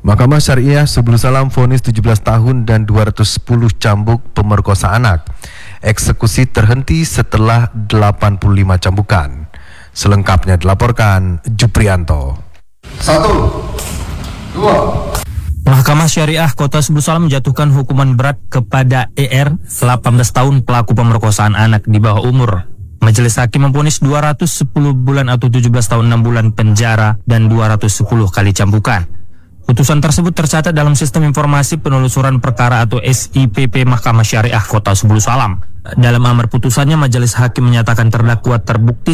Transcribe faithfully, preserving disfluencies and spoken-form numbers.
Mahkamah Syariah Subul Salam vonis tujuh belas tahun dan dua ratus sepuluh cambuk pemerkosa anak. Eksekusi terhenti setelah delapan puluh lima cambukan. Selengkapnya dilaporkan Juprianto. Satu, dua. Mahkamah Syariah Kota Subul Salam menjatuhkan hukuman berat kepada E R, delapan belas tahun, pelaku pemerkosaan anak di bawah umur. Majelis Hakim memvonis dua ratus sepuluh bulan atau tujuh belas tahun enam bulan penjara dan dua ratus sepuluh kali cambukan. Putusan tersebut tercatat dalam Sistem Informasi Penelusuran Perkara atau S I P P Mahkamah Syariah Kota Subul Salam. Dalam amar putusannya, Majelis Hakim menyatakan terdakwa terbukti